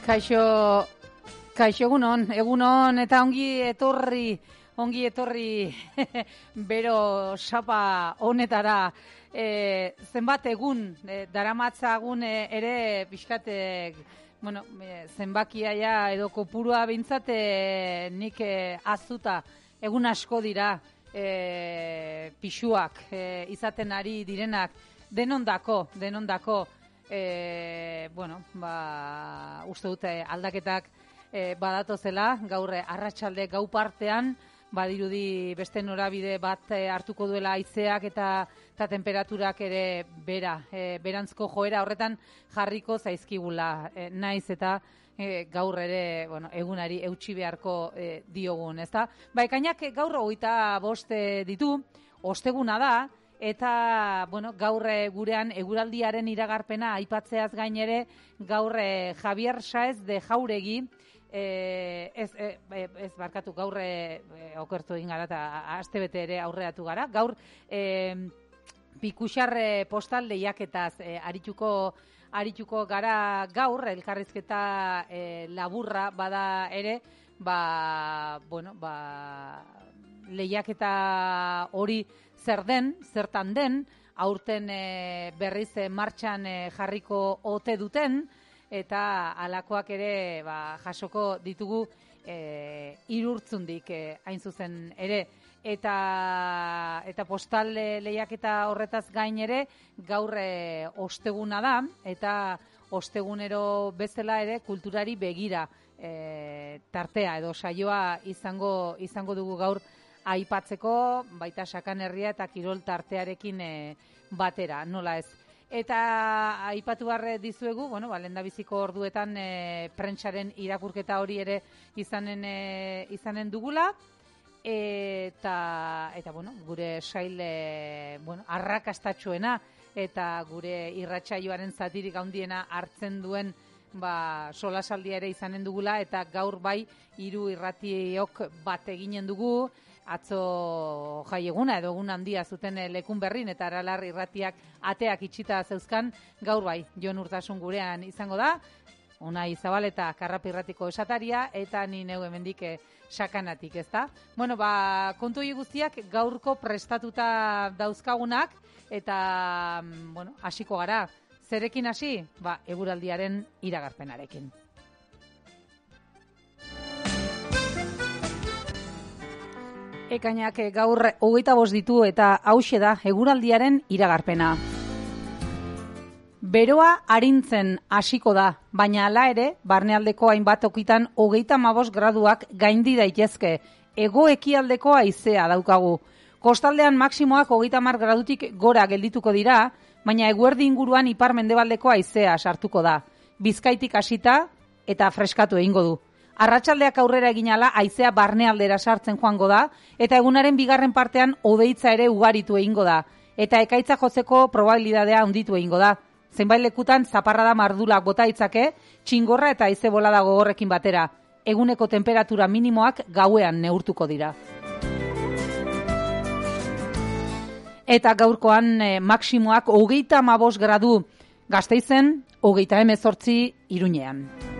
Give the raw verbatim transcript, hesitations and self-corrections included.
Kaixo, kaixo egunon, egunon eta ongi etorri, ongi etorri bero sapa honetara. E, zenbat egun, e, daramatzagun e, ere pixkatek, bueno, e, zenbakia ja edo kopurua bintzate nik e, azuta, egun asko dira e, pixuak e, izaten ari direnak, denondako, denondako. E, bueno, ba, uste dute aldaketak e, badatozela, gaur arratsalde gau partean, badirudi beste norabide bat e, hartuko duela haizeak eta, eta temperaturak ere bera, e, berantzko joera horretan jarriko zaizkigula, e, naiz eta e, gaur ere, bueno, egunari eutsi beharko e, diogun, ezta? Ba, ekainak gaur hogeita bost ditu, osteguna da. Eta, bueno, gaur gurean eguraldiaren iragarpena aipatzeaz gain ere, gaur Javier Saez de Jauregi, e, ez, e, ez barkatu, gaur e, okertu egin gara eta astebete ere aurreatu gara. Gaur e, pikuxar postal lehiaketaz e, arituko, arituko gara gaur, elkarrizketa e, laburra bada ere, ba, bueno, ba, lehiaketa hori zer den, zertan den, aurten e, berriz e, martxan e, jarriko ote duten, eta halakoak ere ba, jasoko ditugu e, irurtzundik e, hain zuzen ere. Eta, eta postal lehiaketa horretaz gain ere, gaur e, osteguna da, eta ostegunero bezala ere kulturari begira e, tartea edo saioa izango, izango dugu gaur, aipatzeko, baita Sakan Herria eta kirol tartearekin e, batera, nola ez. Eta aipatu barre dizuegu, bueno, ba, lehendabiziko orduetan e, prentsaren irakurketa hori ere izanen, e, izanen dugula, eta, eta bueno, gure saile bueno, arrakastatxoena eta gure irratsaioaren zatirik handiena hartzen duen ba, solasaldia ere izanen dugula, eta gaur bai hiru irratiok bat eginen dugu, atzo jai eguna edo egun handia zuten lekun berrin eta Aralar irratiak ateak itxita zeuzkan, gaur bai Jon Urtasun gurean izango da, Unai Zabaleta Karrapi irratiko esataria eta ni neu hemendik Sakanatik, ezta? Bueno, ba, kontu hori guztiak gaurko prestatuta dauzkagunak eta, bueno, hasiko gara. Zerekin hasi? Ba, eguraldiaren iragarpenarekin. Ekainak gaur hogeita bost ditu eta hauxe da eguraldiaren iragarpena. Beroa arintzen hasiko da, baina hala ere, barnealdeko hainbat tokitan hogeita hamabost graduak gaindi daitezke. Hego ekialdeko haizea daukagu. Kostaldean maximoak hogeita hamar gradutik gora geldituko dira, baina eguerdi inguruan ipar-mendebaldeko haizea sartuko da. Bizkaitik hasita eta freskatu egingo du. Arratsaldeak aurrera eginala haizea barnealdera sartzen joango da, eta egunaren bigarren partean hodeitza ere ugaritu egingo da, eta ekaitza jotzeko probabilitatea handitu egingo da. Zenbait lekutan zaparrada mardulak bota ditzake, txingorra eta haize bolada gogorrekin batera. Eguneko temperatura minimoak gauean neurtuko dira. Eta gaurkoan eh, maximoak hogeita hamabost gradu, Gasteizen hogeita hemezortzi Iruñean.